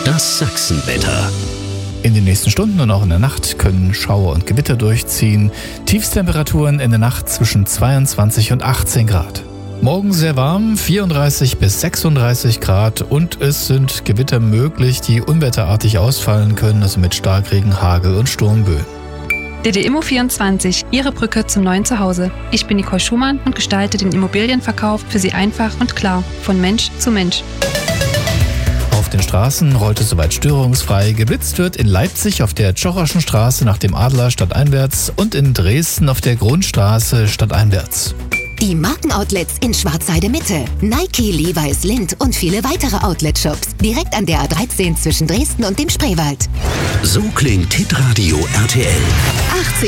Das Sachsenwetter. In den nächsten Stunden und auch in der Nacht können Schauer und Gewitter durchziehen. Tiefstemperaturen in der Nacht zwischen 22 und 18 Grad. Morgen sehr warm, 34 bis 36 Grad und es sind Gewitter möglich, die unwetterartig ausfallen können, also mit Starkregen, Hagel und Sturmböen. DD-Immo24, Ihre Brücke zum neuen Zuhause. Ich bin Nicole Schumann und gestalte den Immobilienverkauf für Sie einfach und klar, von Mensch zu Mensch. Auf den Straßen rollt es soweit störungsfrei. Geblitzt wird in Leipzig auf der Tschocherschen Straße nach dem Adler stadteinwärts und in Dresden auf der Grundstraße stadteinwärts. Die Markenoutlets in Schwarzheide Mitte. Nike, Levi's, Lindt und viele weitere Outlet-Shops. Direkt an der A13 zwischen Dresden und dem Spreewald. So klingt Hitradio RTL. 80